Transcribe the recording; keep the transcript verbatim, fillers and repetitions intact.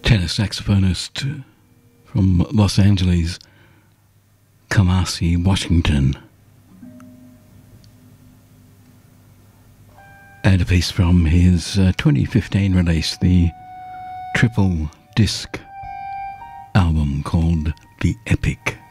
tenor saxophonist from Los Angeles, Kamasi Washington. And a piece from his uh, twenty fifteen release, the triple disc album called The Epic.